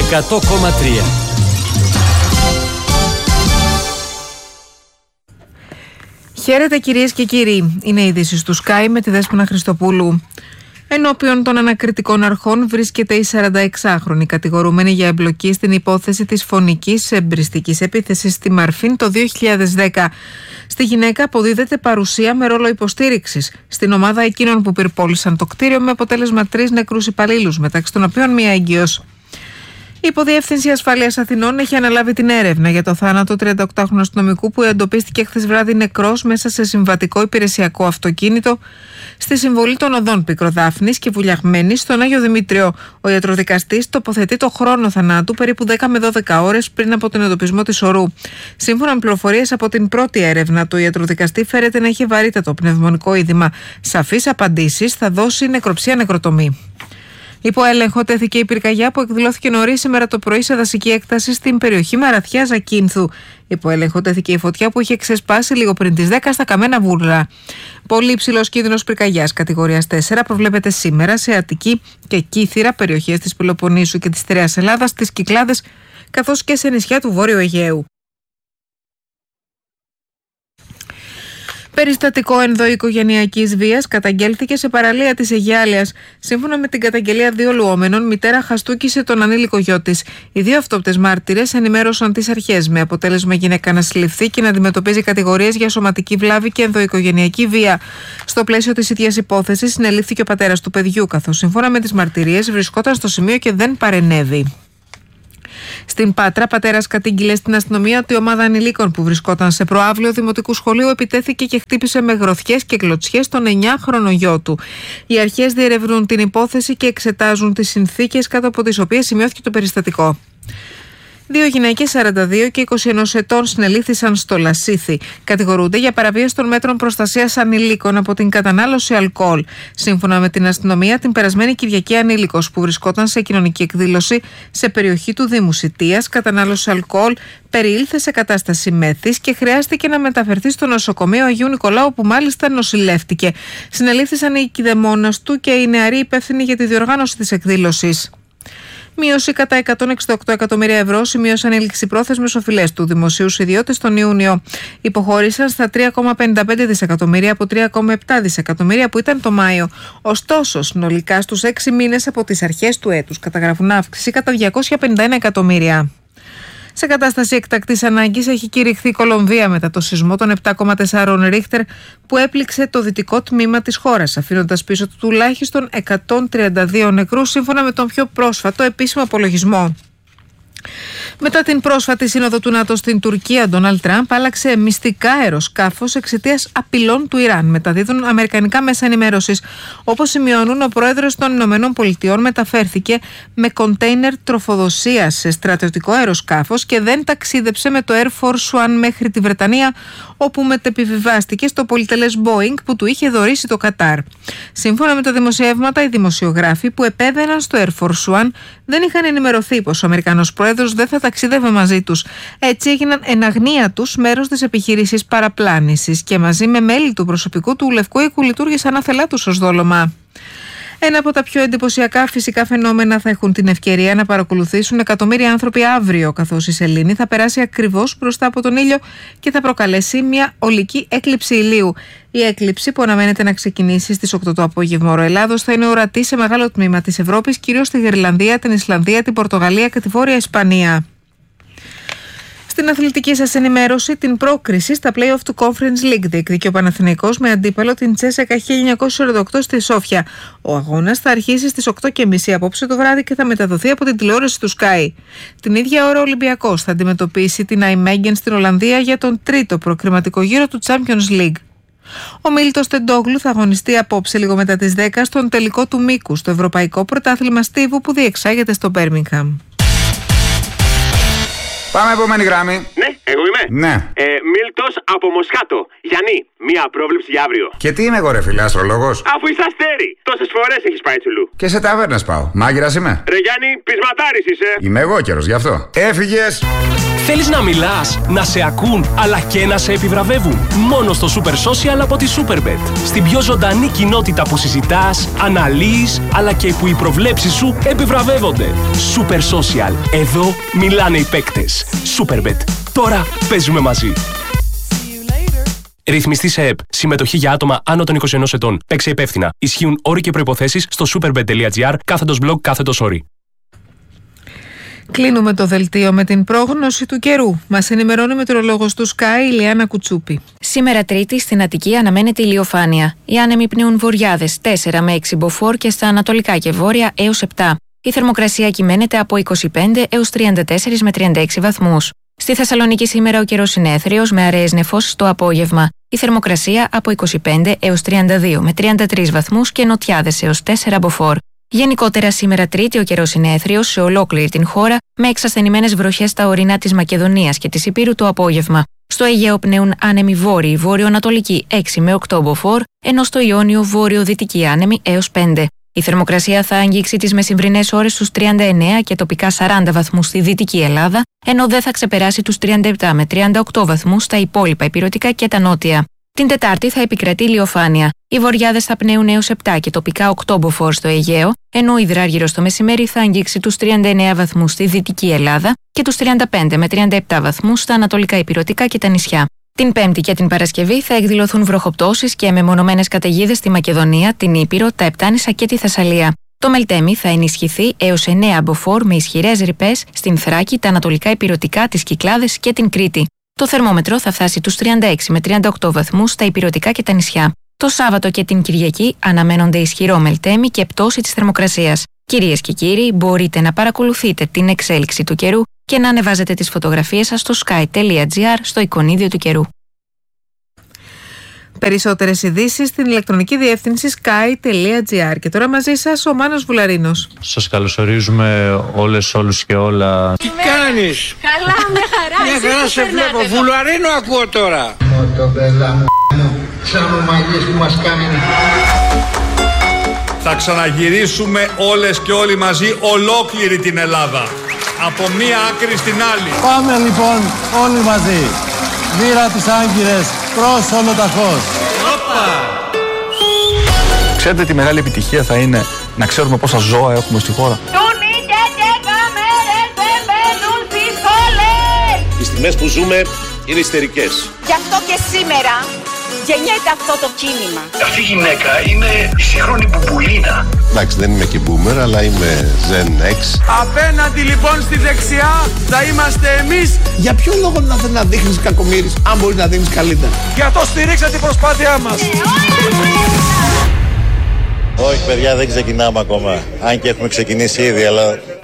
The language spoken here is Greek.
100,3. Χαίρετε κυρίες και κύριοι. Είναι η είδηση του Sky με τη Δέσποινα Χριστοπούλου. Ενώπιον των ανακριτικών αρχών βρίσκεται η 46χρονη κατηγορούμενη για εμπλοκή στην υπόθεση της φωνικής εμπριστικής επίθεσης στη Μαρφίν το 2010. Στη γυναίκα αποδίδεται παρουσία με ρόλο υποστήριξης στην ομάδα εκείνων που πυρπόλησαν το κτίριο, με αποτέλεσμα 3 νεκρούς υπαλλήλους, μεταξύ των οποίων μία έγκυος. Η Υποδιεύθυνση Ασφαλείας Αθηνών έχει αναλάβει την έρευνα για το θάνατο 38χρονου αστυνομικού που εντοπίστηκε χθες βράδυ νεκρός μέσα σε συμβατικό υπηρεσιακό αυτοκίνητο στη συμβολή των οδών Πικροδάφνης και Βουλιαγμένης στον Άγιο Δημήτριο. Ο ιατροδικαστής τοποθετεί το χρόνο θανάτου περίπου 10 με 12 ώρες πριν από τον εντοπισμό της ορού. Σύμφωνα με πληροφορίες από την πρώτη έρευνα, το ιατροδικαστή φέρεται να έχει βαρύτατο πνευμονικό είδημα. Σαφείς απαντήσεις θα δώσει νεκροψία νεκροτομή. Υπό έλεγχο τέθηκε η πυρκαγιά που εκδηλώθηκε νωρίς σήμερα το πρωί σε δασική έκταση στην περιοχή Μαραθιά Ζακίνθου. Υπό έλεγχο τέθηκε η φωτιά που είχε ξεσπάσει λίγο πριν τις 10 στα Καμένα Βούρλα. Πολύ υψηλός κίνδυνος πυρκαγιάς κατηγορίας 4 προβλέπεται σήμερα σε Αττική και Κύθυρα, περιοχές της Πελοποννήσου και της Στερεάς Ελλάδας, τις Κυκλάδες, καθώς και σε νησιά του Βόρειου Αιγαίου. Περιστατικό ενδοοικογενειακής βίας καταγγέλθηκε σε παραλία της Αιγιάλειας. Σύμφωνα με την καταγγελία 2 λουόμενων, μητέρα χαστούκησε τον ανήλικο γιο της. Οι 2 αυτόπτες μάρτυρες ενημέρωσαν τις αρχές, με αποτέλεσμα η γυναίκα να συλληφθεί και να αντιμετωπίζει κατηγορίες για σωματική βλάβη και ενδοοικογενειακή βία. Στο πλαίσιο της ίδιας υπόθεσης, συνελήφθηκε ο πατέρας του παιδιού, καθώς σύμφωνα με τις μαρτυρίες βρισκόταν στο σημείο και δεν παρενέβη. Στην Πάτρα, πατέρας κατήγγειλε στην αστυνομία ότι η ομάδα ανηλίκων που βρισκόταν σε προαύλιο δημοτικού σχολείου επιτέθηκε και χτύπησε με γροθιές και κλωτσιές τον 9χρονο γιο του. Οι αρχές διερευνούν την υπόθεση και εξετάζουν τις συνθήκες κάτω από τις οποίες σημειώθηκε το περιστατικό. 2 γυναίκες 42 και 21 ετών συνελήφθησαν στο Λασίθι. Κατηγορούνται για παραβίαση των μέτρων προστασίας ανηλίκων από την κατανάλωση αλκοόλ. Σύμφωνα με την αστυνομία, την περασμένη Κυριακή, ανήλικος που βρισκόταν σε κοινωνική εκδήλωση σε περιοχή του Δήμου Σιτίας κατανάλωσε αλκοόλ, περιήλθε σε κατάσταση μέθης και χρειάστηκε να μεταφερθεί στο νοσοκομείο Αγίου Νικολάου, που μάλιστα νοσηλεύτηκε. Συνελήφθησαν οι κηδεμόνας του και οι νεαροί υπεύθυνοι για τη διοργάνωση της εκδήλωσης. Μείωση κατά 168 εκατομμύρια ευρώ σημείωσαν οι ληξιπρόθεσμες οφειλές του δημοσίου σε ιδιώτες τον Ιούνιο. Υποχώρησαν στα 3,55 δισεκατομμύρια από 3,7 δισεκατομμύρια που ήταν το Μάιο. Ωστόσο, συνολικά στους 6 μήνες από τις αρχές του έτους καταγραφούν αύξηση κατά 251 εκατομμύρια. Σε κατάσταση εκτακτής ανάγκης έχει κηρυχθεί η Κολομβία μετά το σεισμό των 7,4 Ρίχτερ που έπληξε το δυτικό τμήμα της χώρας, αφήνοντας πίσω του τουλάχιστον 132 νεκρούς, σύμφωνα με τον πιο πρόσφατο επίσημο απολογισμό. Μετά την πρόσφατη σύνοδο του ΝΑΤΟ στην Τουρκία, ο Ντόναλντ Τραμπ άλλαξε μυστικά αεροσκάφος εξαιτίας απειλών του Ιράν, μεταδίδουν αμερικανικά μέσα ενημέρωσης. Όπως σημειώνουν, ο πρόεδρος των Ηνωμένων Πολιτειών μεταφέρθηκε με κοντέινερ τροφοδοσίας σε στρατιωτικό αεροσκάφος και δεν ταξίδεψε με το Air Force One μέχρι τη Βρετανία, όπου μετεπιβιβάστηκε στο πολυτελές Boeing που του είχε δωρήσει το Κατάρ. Σύμφωνα με τα δημοσιεύματα, οι δημοσιογράφοι που επέβαιναν στο Air Force One δεν είχαν ενημερωθεί πως ο Αμερικανός πρόεδρος δεν θα ταξίδευε μαζί τους. Έτσι έγιναν εν αγνία τους μέρος της επιχείρησης παραπλάνησης και μαζί με μέλη του προσωπικού του Λευκού Οίκου λειτουργήσαν άθελά τους ως δόλωμα. Ένα από τα πιο εντυπωσιακά φυσικά φαινόμενα θα έχουν την ευκαιρία να παρακολουθήσουν εκατομμύρια άνθρωποι αύριο, καθώς η σελήνη θα περάσει ακριβώς μπροστά από τον ήλιο και θα προκαλέσει μια ολική έκλειψη ηλίου. Η έκλειψη, που αναμένεται να ξεκινήσει στις 8 το απόγευμα ώρα Ελλάδος, θα είναι ορατή σε μεγάλο τμήμα της Ευρώπης, κυρίως στη Γερλανδία, την Ισλανδία, την Πορτογαλία και τη Βόρεια Ισπανία. Στην αθλητική σας ενημέρωση, την πρόκριση στα play-off του Conference League διεκδικεί ο Παναθηναϊκός με αντίπαλο την Τσέσσεκα 1948 στη Σόφια. Ο αγώνας θα αρχίσει στις 8:30 απόψε το βράδυ και θα μεταδοθεί από την τηλεόραση του Sky. Την ίδια ώρα ο Ολυμπιακός θα αντιμετωπίσει την Αϊμέγγεν στην Ολλανδία για τον 3ο προκριματικό γύρο του Champions League. Ο Μίλτος Τεντόγλου θα αγωνιστεί απόψε λίγο μετά τις 10 στον τελικό του μήκου στο Ευρωπαϊκό Πρωτάθλημα Στίβου που διεξάγεται στο Μπέρμιγχαμ. Πάμε επόμενη γραμμή. Ναι. Εγώ είμαι. Ναι. Μίλτος από Μοσχάτο. Γιάννη, μία πρόβλεψη για αύριο. Και τι είμαι εγώ, ρε φίλε, αστρολόγος? Αφού είσαι αστέρι, τόσες φορές έχεις πάει τσουλού. Και σε ταβέρνες πάω. Μάγειρας είμαι. Ρε Γιάννη, πεισματάρης είσαι. Είμαι εγώ καιρός, γι' αυτό. Έφυγες. Θέλεις να μιλάς, να σε ακούν, αλλά και να σε επιβραβεύουν? Μόνο στο Super Social από τη Superbet. Στην πιο ζωντανή κοινότητα που συζητάς, αναλύεις, αλλά και που οι προβλέψεις σου επιβραβεύονται. Super Social. Εδώ μιλάνε οι παίκτες. Superbet. Τώρα παίζουμε μαζί. Ρυθμιστή σε ΕΠ. Συμμετοχή για άτομα άνω των 21 ετών. Παίξε υπεύθυνα. Ισχύουν όροι και προϋποθέσεις στο superbet.gr/blog/όροι. Κλείνουμε το δελτίο με την πρόγνωση του καιρού. Μας ενημερώνει ο μετεωρολόγος του Sky, Ηλιάνα Κουτσούπη. Σήμερα Τρίτη στην Αττική αναμένεται ηλιοφάνεια. Οι άνεμοι πνέουν βορειάδες 4 με 6 μποφόρ και στα ανατολικά και βόρεια έως 7. Η θερμοκρασία κυμαίνεται από 25 έως 34 με 36 βαθμούς. Στη Θεσσαλονίκη σήμερα ο καιρός είναι έθριος με αραιές νεφώσεις το απόγευμα. Η θερμοκρασία από 25 έως 32 με 33 βαθμούς και νοτιάδες έως 4 μποφόρ. Γενικότερα σήμερα Τρίτη ο καιρός είναι έθριος σε ολόκληρη την χώρα με εξασθενημένες βροχές στα ορεινά της Μακεδονίας και της Ηπείρου το απόγευμα. Στο Αιγαίο πνέουν άνεμοι βόρειοι βόρειο-ανατολικοί 6 με 8 μποφόρ, ενώ στο Ιόνιο βόρειο-δυτικοί άνεμοι έως 5. Η θερμοκρασία θα αγγίξει τις μεσημβρινές ώρες στους 39 και τοπικά 40 βαθμούς στη Δυτική Ελλάδα, ενώ δεν θα ξεπεράσει τους 37 με 38 βαθμούς στα υπόλοιπα ηπειρωτικά και τα νότια. Την Τετάρτη θα επικρατεί ηλιοφάνεια. Οι βορειάδες θα πνέουν έως 7 και τοπικά 8 μποφόρ στο Αιγαίο, ενώ ο υδράργυρος το μεσημέρι θα αγγίξει τους 39 βαθμούς στη Δυτική Ελλάδα και τους 35 με 37 βαθμούς στα ανατολικά ηπειρωτικά και τα νησιά. Την Πέμπτη και την Παρασκευή θα εκδηλωθούν βροχοπτώσεις και μεμονωμένες καταιγίδες στη Μακεδονία, την Ήπειρο, τα Επτάνησα και τη Θεσσαλία. Το Μελτέμι θα ενισχυθεί έως 9 μποφόρ με ισχυρές ρηπές στην Θράκη, τα ανατολικά ηπειρωτικά, τις Κυκλάδες και την Κρήτη. Το θερμόμετρο θα φτάσει τους 36 με 38 βαθμούς στα ηπειρωτικά και τα νησιά. Το Σάββατο και την Κυριακή αναμένονται ισχυρό Μελτέμι και πτώση της θερμοκρασίας. Κυρίες και κύριοι, μπορείτε να παρακολουθείτε την εξέλιξη του καιρού και να ανεβάζετε τις φωτογραφίες σας στο sky.gr στο εικονίδιο του καιρού. Περισσότερες ειδήσεις στην ηλεκτρονική διεύθυνση sky.gr. Και τώρα μαζί σας ο Μάνος Βουλαρίνος. Σας καλωσορίζουμε όλους και όλα. Τι κάνεις? Καλά, με χαρά. Μια χαρά σε βλέπω. Βουλαρίνο ακούω τώρα. Μοτομπέλα μου, σαν ομαγίες που μας κάνουν. Θα ξαναγυρίσουμε όλες και όλοι μαζί ολόκληρη την Ελλάδα. Από μία άκρη στην άλλη. Πάμε λοιπόν όλοι μαζί. Βήρα τις Άγκυρες προς Ολοταχώς. Ξέρετε τι μεγάλη επιτυχία θα είναι να ξέρουμε πόσα ζώα έχουμε στη χώρα? Τούνοι και καμέρες δεν μπαίνουν στις σχολές. Οι στιγμές που ζούμε είναι ιστερικές. Γι' αυτό και σήμερα γεννιέται αυτό το κίνημα. Αυτή η γυναίκα είναι η σύγχρονη Μπουμπουλίνα. Εντάξει, δεν είμαι και boomer, αλλά είμαι Gen X. Απέναντι λοιπόν στη δεξιά θα είμαστε εμείς. Για ποιο λόγο να δείχνεις κακομοίρης, αν μπορείς να δίνεις καλύτερα? Για το στηρίξα την προσπάθειά μας. Όχι παιδιά, δεν ξεκινάμε ακόμα. Αν και έχουμε ξεκινήσει ήδη, αλλά